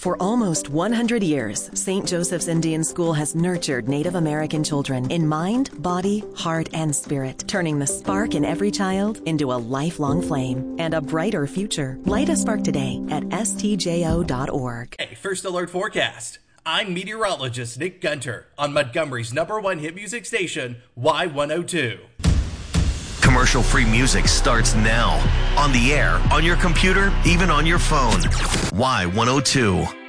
For almost 100 years, St. Joseph's Indian School has nurtured Native American children in mind, body, heart, and spirit, turning the spark in every child into a lifelong flame and a brighter future. Light a spark today at stjo.org. Hey, First Alert Forecast. I'm meteorologist Nick Gunter on Montgomery's #1 hit music station, Y102. Commercial-free music starts now. On the air, on your computer, even on your phone. Y102.